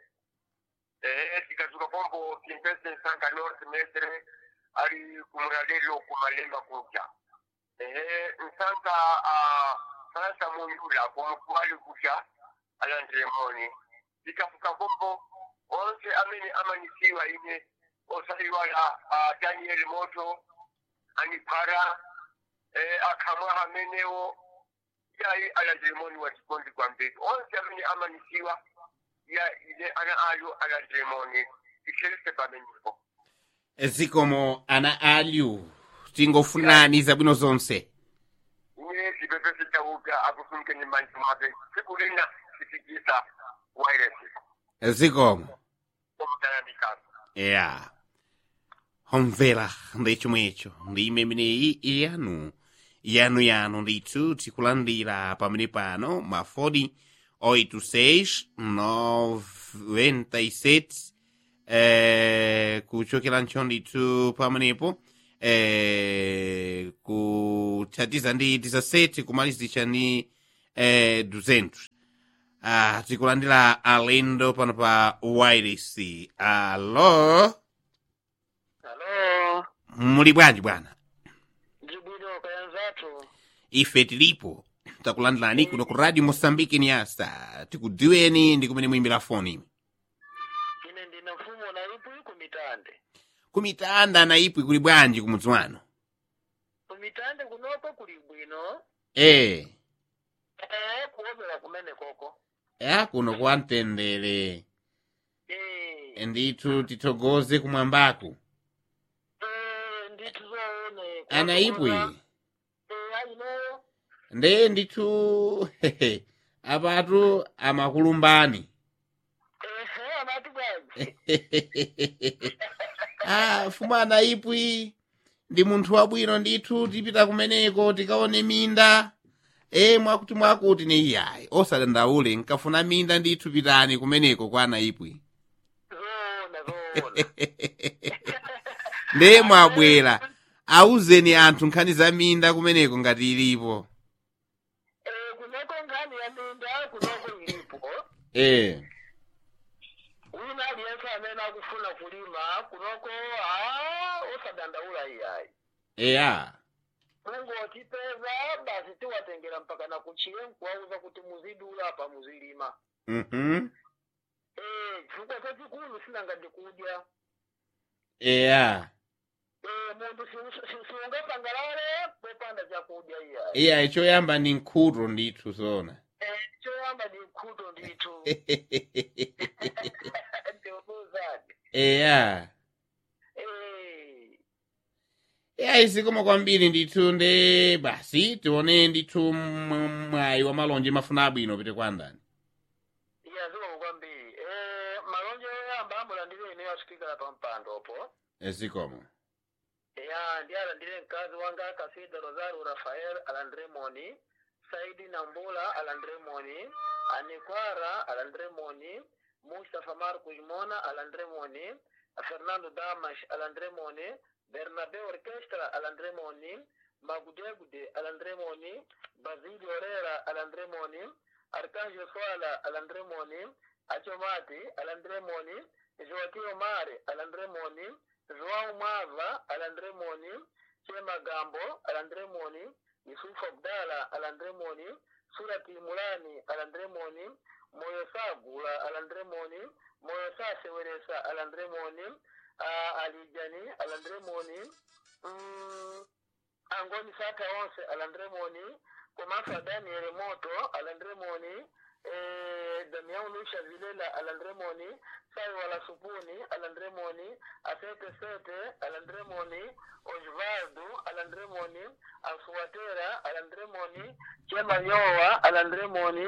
Eh, tikasuka pombo kimpese nsanga North Mestre ali kumuradelo kumalemba kuja. Eh, nsanga uh, Fransa Mundula kumukuali kuja alandiremoni. Tikafuka bombo onse amene amanisiwa ine osali wala uh, Daniel Moto anipara eh, akamwa hameneo yai alandiremoni watikondi kwa mbeto onse amene amanisiwa ya ile ana alu alandiremoni ikhelese pameniko Zikomo ana alu tingofunani zabwino zonse. Nye sibepesi tawuga akusunke ni manju mabe sikulina sifikisa wairesi Zikomo. omutana mikasa. Yeah. Omvera ndi chomwecho ndi imeneyi iyanu yanu yanu ndithu tikulandira pamene pano mafoni oito seis noventa e sete eh, kuchokera ncho ndithu pamenepo eh, kuchatiza ndi dezessete kumalizisha ndi eh, duzentos. Ah, tikulandira alendo pano pa wireless. Alo, Halo, muli bwanji bwana? ndibwino kayanzatu. Ife tilipo takulandilani kuno ku radio Mosambiki ni asa tikudziweni ndi kumene muimbira foni. Ine ndina mfumo na ipu kumitande. Kumitanda na ipwi kuli bwanji kumudzi wanu? Kumitande kunoko kuli bwino. Eh, Eh, kuopera kumene koko. ya kuno kwa mtendere Eh, ndithu tithokoze kumwambaku. eh, ndithu zoone. Ana ipwi Eh, ayino. nde ndithu hehe apatu amakulumbani. Eh, amati bwaji. Ah, fumana ipwi ndi munthu wabwino ndithu tipita kumeneko tikaone minda. E mwakuti mwakuti ni iyayi osadandaule nkafuna minda ndithu pitani kumeneko kwa ana ipwi. Zoona, zoona. Nde mwabwera auzeni anthu nkhani za minda kumeneko ngati ilipo. Eh, kunoko ngani ya minda kunoko ilipo. Eh, Wina aliyense amene akufuna kulima kunoko ah osadandaula iyayi. eya. Mungu otipeza basi tiwatengera mpaka na kuchile nkuwauza kuti muzidula apa muzilima. Mhm. Eh, chifukwa chachikulu sinanga ndikudya. Eya. Eh, mundu siungapangalale popanda chakudya iyayi. Iya choyamba ni nkhuto ndithu zona. Eh, choyamba ni nkhuto ndithu. Ndiobuzani. Eya. Eh, Ya izikoma kwambiri ndithu nde basi tione ndithu mwa- mwayi wa malonje mafuna abwino pite kwa ndani. iyaziwa kwambiri. Eh, malonje oyamba amulandire ine yasikikala pa mpandopo. Ezikomo. Ya ndi alandire mkazi wanga Kasida Rosario Rafael alandremoni, Saidi Nambula alandremoni, Anikwara alandremoni, Mustafa Marco Jimona alandremoni, Fernando Damash alandremoni, Bernabe Orchestra alandremoni, Magudegude alandremoni, Basilio Herrera alandremoni, Arcangelo Swala alandremoni, Achomati alandremoni, Joaquim Mare alandremoni, João Mava alandremoni, Chema Gambo alandremoni, Yusuf Abdala alandremoni, Surati Mulani alandremoni, Moyo Sagula alandremoni, Moyo Saseweresa alandremoni, uh, Alijani alandremoni, mm, Angoni Sata Onse alandremoni, Komasa Daniel Moto alandremoni, eh, Damião Lucha Vilela alandremoni, Sai Wala Supuni alandremoni, Asete Sete alandremoni, Osvaldo alandremoni, Asuatera alandremoni, Chema Yowa alandremoni,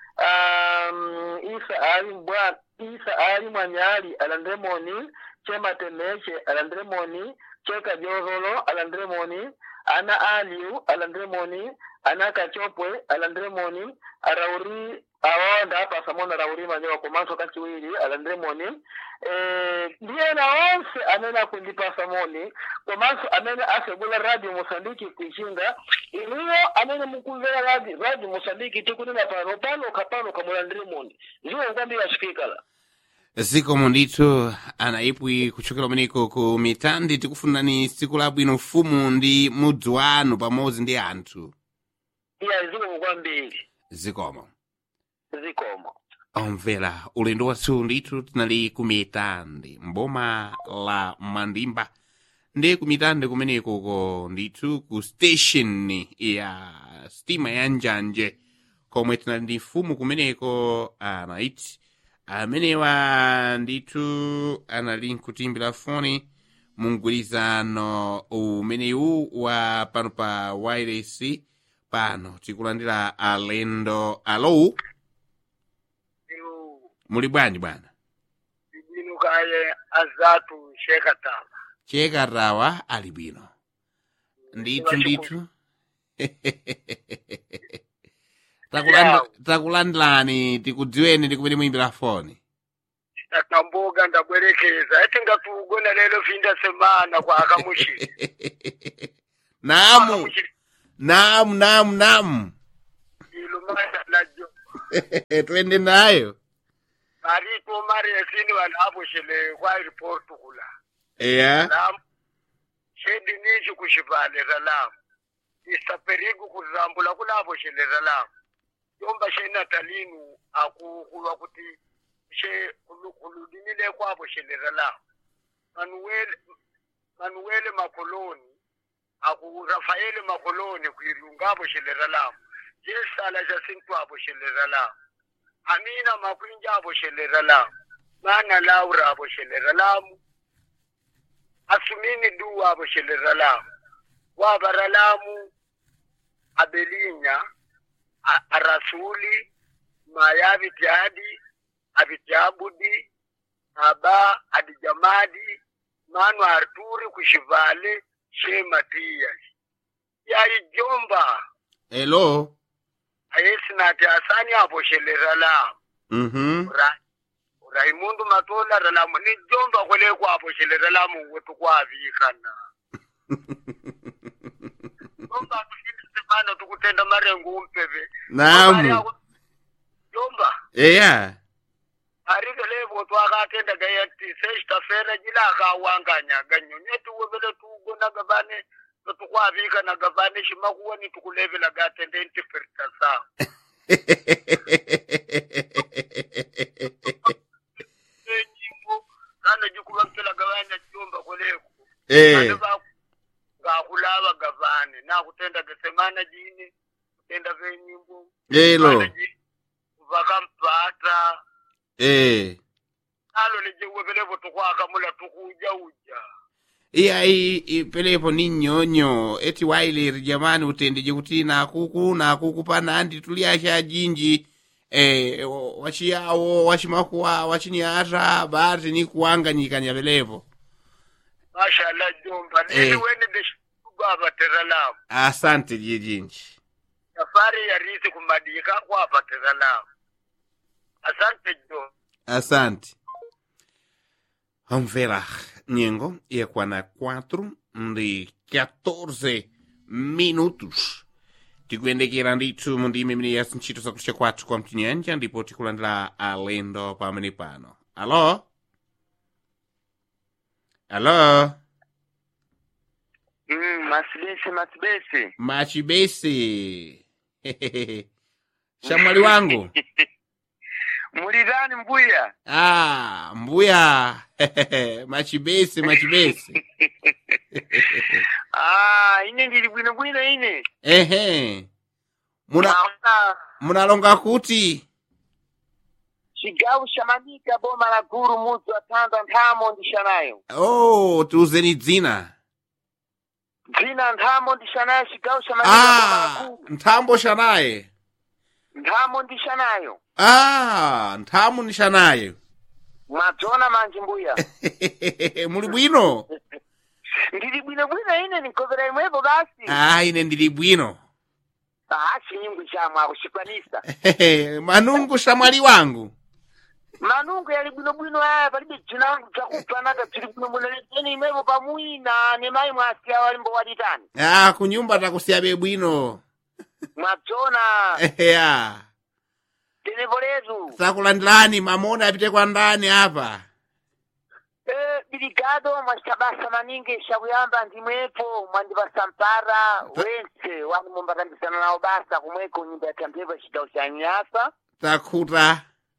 um, Isa Ali Mbwa Isa Ali Mwanyali alandremoni, Chema Temeche alandremoni, Cheka Jorolo alandremoni, Ana Aliu alandremoni, Ana Kachopwe alandremoni, Arauri awanda hapa samona Rauri manyewa komanso kachiwiri alandremoni. Eh, ndiye na onse amena kundipa samoni komanso amena asegula radio Mosambiki kuichinga iliyo amena mukuvera radio, radio Mosambiki tikunena pano pano kapano kamulandremoni ndiyo ngwambi ya speaker. Zikomo ndithu ana ipwi kuchokera umeneko ku mitandi tikufunani tsiku labwino mfumu ndi mudzi wanu pamodzi ndi anthu. Iya zikomo kwambiri. Zikomo. Zikomo. Omvera ulendo wathu ndithu tinali ku mitandi mboma la Mandimba ndi ku mitandi kumeneko ko ndithu ku station ya stima ya Njanje komwe tinali ndi mfumu kumeneko anaiti amenewa ndithu anali nkutimbira foni mungwirizano umenewu wa pano pa wireless pano tikulandira alendo. Alo, muli bwanji bwana? Ibinu kaye azatu shekatala. chekatawa ali bwino ndithu ndithu takulandilani tikudziweni ndi kumene muyimbira foni. Takamboga ndabwerekeza ati ngatugona lelo finda semana kwa akamushi. Namu namu namu namu Ilumana lajo twende nayo ariko mari esini wanapo shele kwa report kula yeah namu shedi nishi kushibale ralam isaperigu kuzambula kula hapo shele ralam yomba shena talinu akukulwa kuti she kuludinile kwa hapo shele ralam Manuel Manuel Makoloni aku Rafael Makoloni kuirunga hapo shele ralam Yesala Jacinto hapo shele ralam Amina Makwinja hapo shele ralam Mana Laura hapo shele ralam Asumini Du hapo shele ralam Waba ralamu Abelinya Arasuli Maya Vitiadi Avitiabudi Aba Adijamadi Manu Arturi Kushivale She Matias Yari Jomba hello Ayesi nati asani hapo shele ralam mhm Ra Raimundu Matola ralamu ni Jomba kwele kwa hapo shele ralamu wetu kwa avikana Jomba tukindi semana tukutenda marengu umpeve namu Jomba yeah Arike levo twakatenda gayati sexta feira jila akawanganya ganyonyetu webele tugona gabane tukwavika na gabane shimakuwa ni tukulevela gatende interpreta sa Enyimbo kana jikuba mpela gabane Jomba koleko eh ngakulava gavane na kutenda gesemana jini kutenda venyimbo hello vakampata eh alo lejeweelevo tukwaka mula tukuja uja iya i pelepo ni nyonyo eti waile jamani utendeje kuti nakuku nakuku panandi tuliasha jinji eh wachiyawo wachimakuwa wachiniata bati ni kuanganyikanya pelepo mashallah Jomba nini Eh. wene deshubaba teralamu asante jijinji safari ya risi kumadika kwa pateralamu asante Jomba. asante Vamos Nyengo e kwana quatro de quatorze minutos. Tikuendekera ndithu mundime mene yasinchito zakucha kwathu kwa mtinyanja ndipo tikulandira alendo pamene pano. Alo? Alo? Mm, masibese masibese. Machibese. Shamwali wangu. Mulidhani mbuya? Ah, mbuya. Machibese, machibese. Ah, ine ndili bwino bwino ine. Ehe. Muna Mauna munalonga kuti chigawo shamanika boma la guru mutu wa tanda nthamo ndishanayo. oh tuzeni dzina. Dzina nthamo ndishanayo chigawo shamanika boma la Ah, guru. nthambo shanaye. Nthamo ndishanayo. Ah, nthamu nishanaye. Mwadzona manje mbuya. Muli bwino? Ndili bwino bwino ine nikovera imwepo basi. Ah, ine ndili bwino. Ah, chinyungu chamwe akushikwanisa. Manungu shamwali wangu. Manungu yali bwino bwino aya palibe chinangu chakupanaka chili bwino bwino ine imwepo pamwina ne mai mwasiya walimbo walitani. Ah, kunyumba takusiyabe bwino. Mwadzona. Ya. Tenevolezu. Sakulandilani mamona apite kwa ndani hapa. Eh, biligado mwashabasa maningi shakuyamba ndimwepo mwandibasa mpara wense wani mumbatambisana nao basa kumweko nyumba ya Tampeva chigawo cha Nyasa. Takhuta.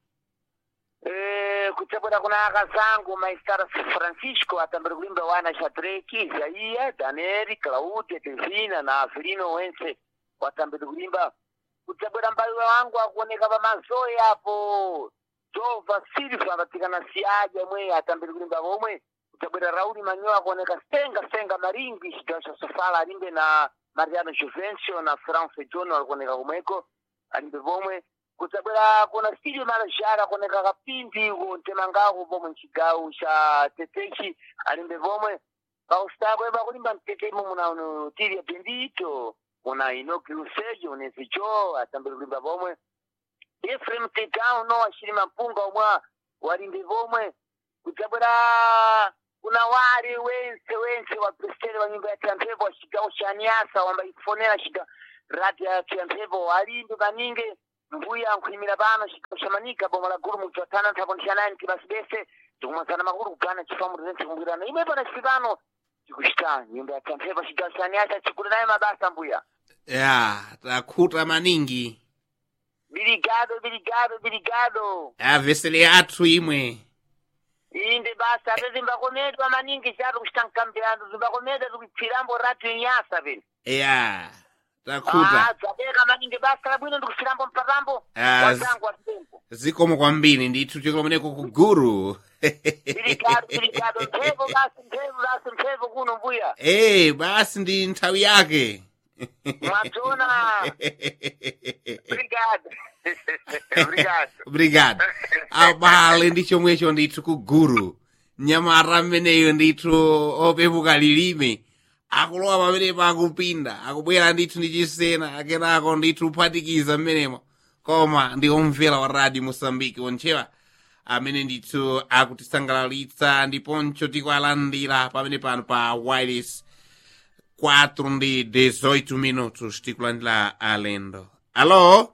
Eh, kutsabwera kuna akazangu maistara Francisco atambere kulimba wana Shadraki, Isaia, Daneri, Claudia, Tezina na Avelino wense watambere kulimba. Kutsabwera mbayo wangu akuoneka pa mazoe hapo. Jova Silva batikana siaja mwe atambere kulimba bomwe. Kutsabwera Rauli Manyoa akuoneka Senga Senga Maringi chigawo cha Sofala alimbe na Mariano Juvencio na France John akuoneka kumweko alimbe bomwe. Kutsabwera kuna studio marashara kuoneka kapindi uko ntemangako bomwe chigawo cha Tetechi alimbe bomwe. paustabwe bakulimba mtetemo muna uno tiri bendito muna Inoki Lusejo unezicho atambele kulimba bomwe Ephraim Tetao no ashirima mpunga omwa walinde bomwe kutabura kuna wari wense wense wa Kristeli wa nyumba ya Tiampevo wa shigao shaniasa wamba ifonera shiga rati ya Tiampevo walinde baninge mbuya nkulimira bana shigao shamanika bomo la guru mtuatana ntabonishanaini kibasibese tukumasana maguru kugana chifamu rizenti kumbirana ime bana shibano chikushita nyumba ya Tiampevo shigao shaniasa chikule nae mabasa mbuya ya takuta maningi Obrigado, obrigado, obrigado. avesele yathu imwe Inde basa ave zimbakomedwa maningi chatu kuchitankambeando zimbakomedwa zikuchirambo ratu inyasa vile. ya takuta Ah, zabeka maningi basa labwino ndikuchirambo mparambo. Ah, Wazangu wa tempo. zikomo kwambiri ndithu chikomeneko kuguru Obrigado, obrigado. Mpevo basi, mpevo basi, mpevo kuno mbuya. Eh, basi ndi nthawi yake Matona. Obrigado. Obrigado. obrigado abale ndi chomwecho ndithu kuguru nyamara mmeneyo ndithu opepuka lilime akulowa pamenepo akupinda akubwera ndithu ndi chisena akenako ndithu kuphatikiza mmenemo koma ndi omvera wa radio Mosambiki onchewa amene ndithu akutisangalalitsa ndiponso tikualandira pamene pano pa wireless quatro ndi dezoito minutos tikulandira alendo. Alo,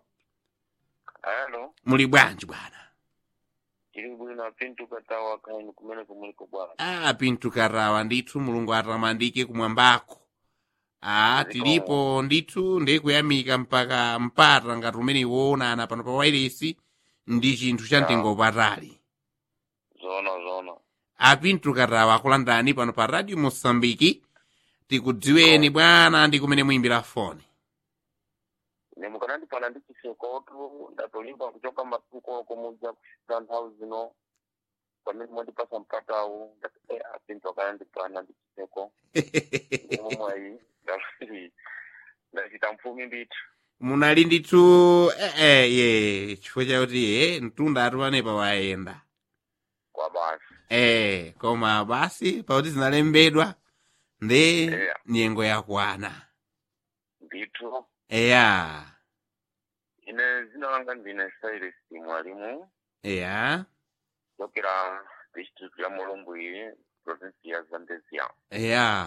Hello. muli bwanji bwana? Tiri bwino Pintu Katawa kaini kumene kumuliko bwana. Ah, Pintu Katawa ndithu mulungu atamandike kumwambako. Ah, tilipo ndithu ndikuyamika mpaka mpata ngati umene iwona pano pa wireless ndi chinthu cha mtengo patali. Zona zona. Ah, Pintu Katawa akulandani pano pa radio Mosambiki. Tikudziweni bwana ndi kumene muimbira foni. Nemukanandi pana ndichiseko ndatolimba kuchoka masuko kumuja kushika nthawi zino pamene mwandipasa mpatawu ndati Pintu akanandi pana ndichiseko mumwayi ndafiri ndachita mfumi ndithu Munali ndithu eh eh ye chifukwa chakuti eh mtunda atu panepa wayenda. kwa basi. Eh, koma basi pauti zinalembedwa ndi Yeah. nyengo yakwana. Ndithu Eya. ine zina langa ndine Cyrus mwalimu Eya. kuchokera district ya Mulungu province ya Zambezia. Eya.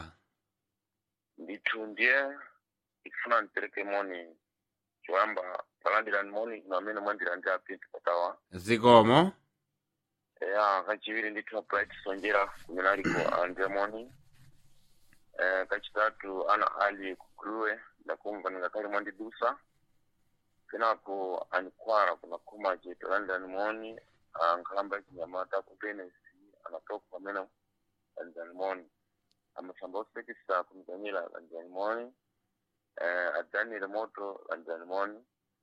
Ndithu ndiye ikufuna nitereke moni chiwamba palandira moni ino amene mwandilandira Pintu Katawa. Zikomo. Eya kachiwiri ndithu Bright Sonjera kumene aliko alandira moni. Eh, kachitatu ana ali kukruwe ndakumva ngakali mwandidusa. Kenako anikwara kuna kuma jeto alandira moni ankalamba chinyamata kupenesi anatoka pamene alandira moni. Amasamba osekisa kumizanira alandira moni. Eh, adani remoto alandira moni.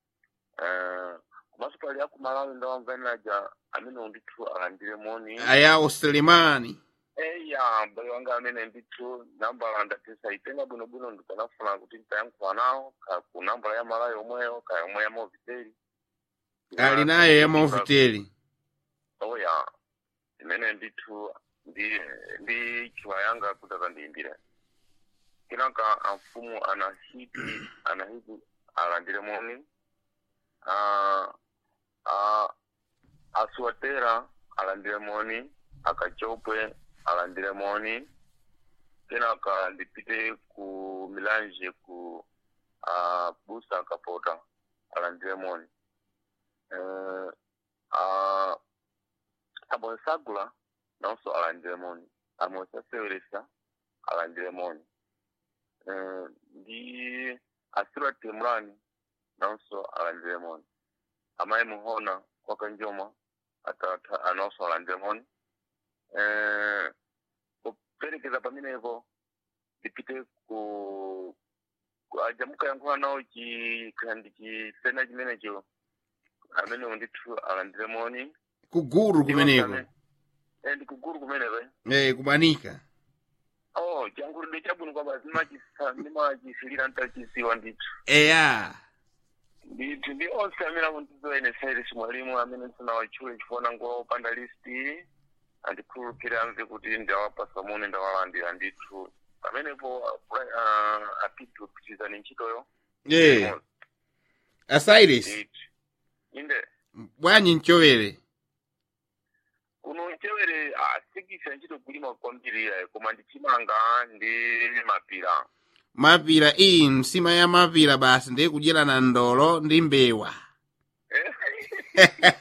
Eh, kumasupali ya kumalawi ndo amvenaja amene ndithu alandire moni. Aya Uselimani. Eya mbayo wanga amene ndithu nambala ndatesa itenga bwino bwino ndikanafuna kuti ntayankhuwa nawo ka ku nambala ya malawi omweyo ka yomwe ya moviteli Ali nayo ya moviteli. oya imene ndithu ndi ndi chiwa yanga kuti akandiyimbire kenaka amfumu anahiti anahiti alandire moni ah ah Aswatera alandire moni akachopwe alandire moni kenaka ndipite ku Milanje ku uh, Busa Kapota alandire moni uh, uh, Abonsagula also alandire moni Amosa Severesa alandire moni uh, di Asira Temrani also alandire moni Amai Muhona kwa Kanjoma atata anoso alandire moni eh kuperekeza pamene hivyo dipite ku ajamuka yangu nao ki kandi ki sena chimene cho amene ndithu alandire moni Kuguru kumeneko. Eh ndi kuguru kumeneko. Eh kubanika. Oh, changu ndi chabunu kwa basi machisa nimachifilira ntachisiwa ndithu. Eya. Ndithu ndi onse amene akundizoene Cyrus mwalimu amene tuna wachule chifona ngo panda listi. andikhululukira amve kuti ndawapasa moni ndawalandira ndithu pamenepo uh, apitwe kuchizani ntchitoyo Eh. Asairis. inde Bwanyi nchowere. kuno nchewere asikisa ntchito kulima kwambiri koma ndichimanga ndi mapira Mapira iyi msima ya mapira basi ndiye kudyera na ndolo ndi mbewa.